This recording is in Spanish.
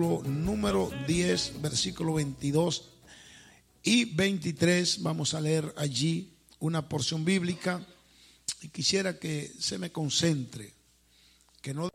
capítulo número 10, versículo 22 y 23. Vamos a leer allí una porción bíblica y quisiera que se me concentre, que no